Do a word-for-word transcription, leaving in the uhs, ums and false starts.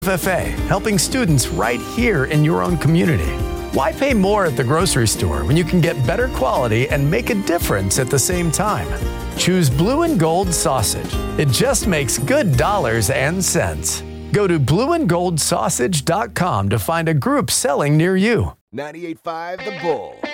F A, helping students right here in your own community. Why pay more at the grocery store when you can get better quality and make a difference at the same time? Choose Blue and Gold Sausage. It just makes good dollars and cents. Go to blue and gold sausage dot com to find a group selling near you. ninety-eight point five The Bull.